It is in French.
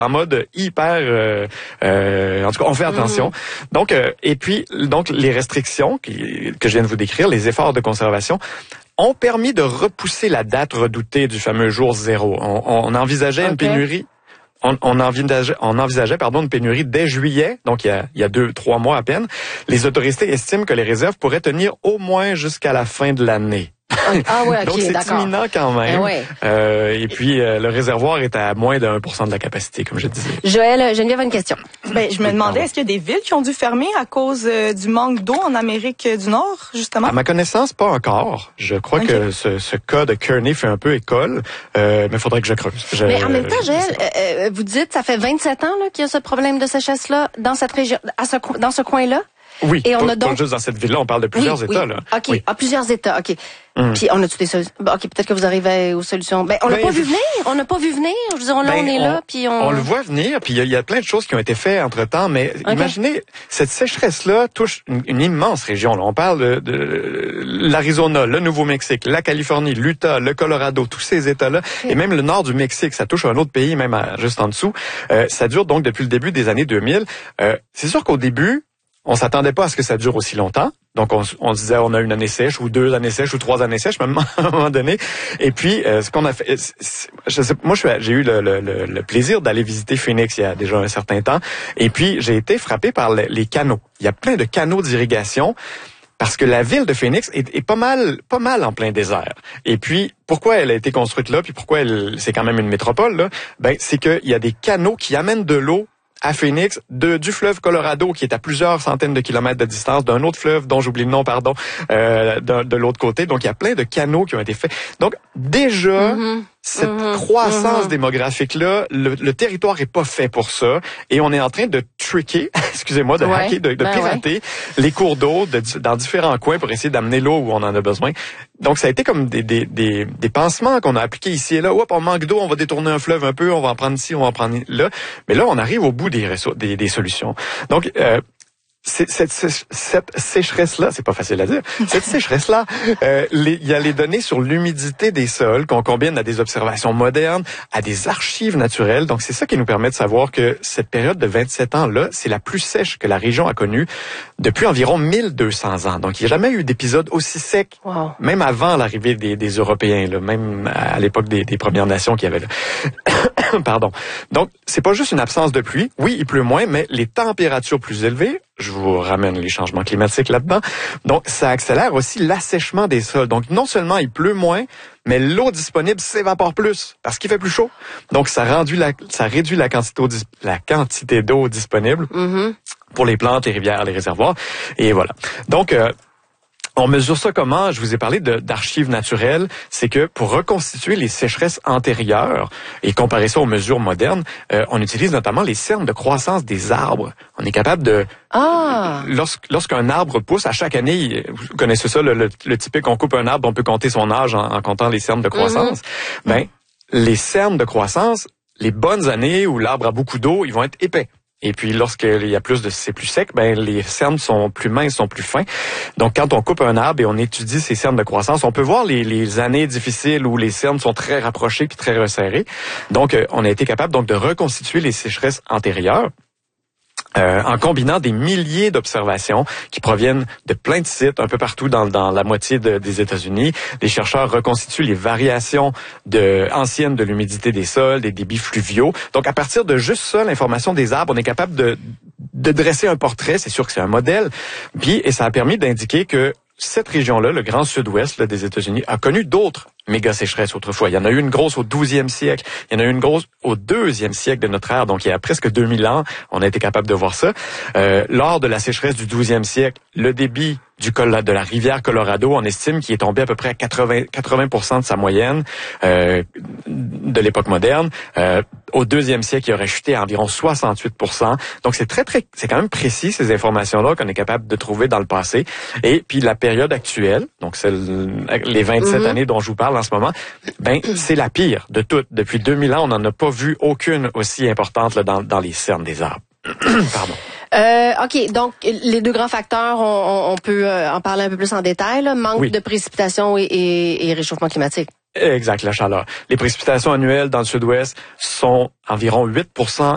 en mode hyper, en tout cas, on fait attention. Donc, et puis, donc les restrictions que je viens de vous décrire, les efforts de conservation, ont permis de repousser la date redoutée du fameux jour zéro. On envisageait une pénurie. On envisageait une pénurie dès juillet, donc il y a 2-3 mois à peine. Les autorités estiment que les réserves pourraient tenir au moins jusqu'à la fin de l'année. Ah ouais, ok, donc c'est d'accord. imminent quand même. Ouais. Et puis le réservoir est à moins de 1% de la capacité, comme je disais. Joël, Geneviève a une question. Je me demandais, est-ce qu'il y a des villes qui ont dû fermer à cause du manque d'eau en Amérique du Nord, justement? À ma connaissance, pas encore. Je crois que ce cas de Kearney fait un peu école, mais il faudrait que je creuse. Mais en même temps, Joël, vous dites, ça fait 27 ans là, qu'il y a ce problème de sécheresse-là dans cette région, dans ce coin-là? Oui, et on pas, a donc pas juste dans cette ville-là, on parle de plusieurs États. Là. OK, oui. Plusieurs États, OK. Puis on a-tu des solutions? OK, peut-être que vous arrivez aux solutions. On l'a pas vu venir. On n'a pas vu venir. Je veux dire, on est là, puis on le voit venir, puis il y a plein de choses qui ont été faites entre-temps, mais imaginez, cette sécheresse-là touche une immense région. Là. On parle de l'Arizona, le Nouveau-Mexique, la Californie, l'Utah, le Colorado, tous ces États-là, et même le nord du Mexique, ça touche un autre pays, même juste en dessous. Ça dure donc depuis le début des années 2000. C'est sûr qu'au début, on s'attendait pas à ce que ça dure aussi longtemps. Donc, on se disait, on a une année sèche, ou 2 années sèches, ou 3 années sèches, même à un moment donné. Et puis, ce qu'on a fait, j'ai eu le plaisir d'aller visiter Phoenix il y a déjà un certain temps. Et puis, j'ai été frappé par les canaux. Il y a plein de canaux d'irrigation. Parce que la ville de Phoenix est pas mal en plein désert. Et puis, pourquoi elle a été construite là, puis pourquoi c'est quand même une métropole, là? C'est qu'il y a des canaux qui amènent de l'eau à Phoenix, du fleuve Colorado, qui est à plusieurs centaines de kilomètres de distance, d'un autre fleuve dont j'oublie le nom, de l'autre côté. Donc, il y a plein de canaux qui ont été faits. Donc, déjà, cette croissance démographique-là, le territoire est pas fait pour ça. Et on est en train de tricker, excusez-moi, de hacker, de pirater les cours d'eau dans différents coins pour essayer d'amener l'eau où on en a besoin. Donc, ça a été comme des pansements qu'on a appliqués ici et là. Hop, on manque d'eau, on va détourner un fleuve un peu, on va en prendre ici, on va en prendre là. Mais là, on arrive au bout des solutions. Donc, cette sécheresse-là, c'est pas facile à dire. Cette sécheresse-là, il y a les données sur l'humidité des sols qu'on combine à des observations modernes, à des archives naturelles. Donc, c'est ça qui nous permet de savoir que cette période de 27 ans-là, c'est la plus sèche que la région a connue depuis environ 1200 ans. Donc, il n'y a jamais eu d'épisode aussi sec, même avant l'arrivée des Européens, là, même à l'époque des Premières Nations qu'il y avait là. Pardon. Donc, c'est pas juste une absence de pluie. Oui, il pleut moins, mais les températures plus élevées, je vous ramène les changements climatiques là-dedans. Donc, ça accélère aussi l'assèchement des sols. Donc, non seulement il pleut moins, mais l'eau disponible s'évapore plus parce qu'il fait plus chaud. Donc, ça réduit la quantité d'eau disponible pour les plantes, les rivières, les réservoirs. Et voilà. Donc, on mesure ça comment? Je vous ai parlé d'archives naturelles. C'est que pour reconstituer les sécheresses antérieures et comparer ça aux mesures modernes, on utilise notamment les cernes de croissance des arbres. On est capable de... Lorsqu'un arbre pousse, à chaque année, vous connaissez ça, le typique, on coupe un arbre, on peut compter son âge en comptant les cernes de croissance. Les cernes de croissance, les bonnes années où l'arbre a beaucoup d'eau, ils vont être épais. Et puis, lorsqu'il y a c'est plus sec, les cernes sont plus minces, sont plus fins. Donc, quand on coupe un arbre et on étudie ces cernes de croissance, on peut voir les années difficiles où les cernes sont très rapprochées puis très resserrées. Donc, on a été capable de reconstituer les sécheresses antérieures. En combinant des milliers d'observations qui proviennent de plein de sites un peu partout dans la moitié des États-Unis. Les chercheurs reconstituent les variations anciennes de l'humidité des sols, des débits fluviaux. Donc, à partir de juste ça, l'information des arbres, on est capable de dresser un portrait. C'est sûr que c'est un modèle. Et ça a permis d'indiquer que cette région-là, le grand sud-ouest des États-Unis, a connu d'autres méga sécheresses autrefois. Il y en a eu une grosse au 12e siècle. Il y en a eu une grosse au 2e siècle de notre ère. Donc, il y a presque 2000 ans, on a été capable de voir ça. Lors de la sécheresse du 12e siècle, le débit de la rivière Colorado, on estime qu'il est tombé à peu près à 80% de sa moyenne de l'époque moderne. Au 2e siècle, il aurait chuté à environ 68%. Donc, c'est quand même précis, ces informations-là qu'on est capable de trouver dans le passé. Et puis, la période actuelle, donc les 27 années dont je vous parle en ce moment, c'est la pire de toutes. Depuis 2000 ans, on n'en a pas vu aucune aussi importante là, dans les cernes des arbres. Pardon. OK, donc les deux grands facteurs, on peut en parler un peu plus en détail, là, manque de précipitations et réchauffement climatique. Exact, la chaleur. Les précipitations annuelles dans le sud-ouest sont environ 8%